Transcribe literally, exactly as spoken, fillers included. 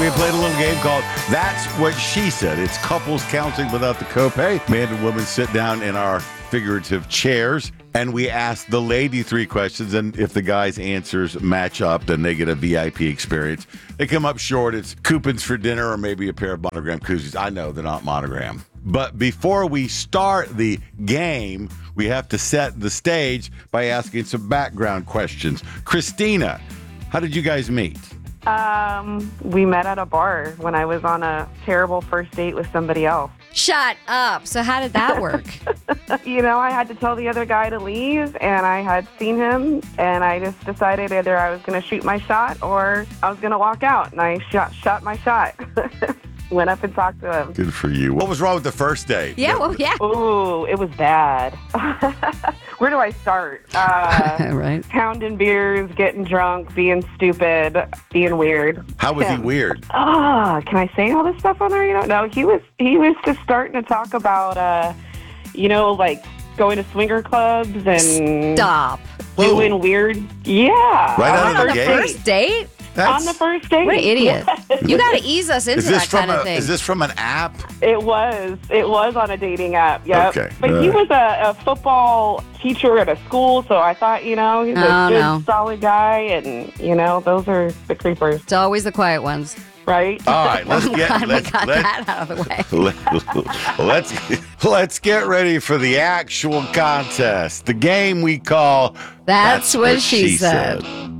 we played a little game called That's What She Said. It's couples counseling without the copay. Man and woman sit down in our figurative chairs, and we ask the lady three questions, and if the guy's answers match up, then they get a V I P experience. They come up short, it's coupons for dinner or maybe a pair of Monogram koozies. I know they're not Monogram. But before we start the game, we have to set the stage by asking some background questions. Christina, how did you guys meet? Um, we met at a bar when I was on a terrible first date with somebody else. Shut up. So how did that work? You know, I had to tell the other guy to leave, and I had seen him, and I just decided either I was going to shoot my shot or I was going to walk out, and I shot, shot my shot. Went up and talked to him. Good for you. What was wrong with the first date? Yeah, well, yeah. Ooh, it was bad. Where do I start? Uh, right. Pounding beers, getting drunk, being stupid, being weird. How was Yeah. he weird? Ah, can I say all this stuff on there? You know, no, he was he was just starting to talk about, uh, you know, like going to swinger clubs and Stop. doing Whoa. weird. Yeah, Right out on of the the first gate? date. First date? On the first date. What an idiot. You got to ease us into Is this that from kind a, of thing. is this from an app? It was. It was on a dating app. Yep. Okay. But he Uh. was a, a football teacher at a school, so I thought, you know, he's a Oh, good, no. solid guy, and, you know, those are the creepers, It's always the quiet ones. right? All right, let's I'm get glad we let's got let's, that out of the way. let's let's get ready for the actual contest. The game we call That's, what, she said.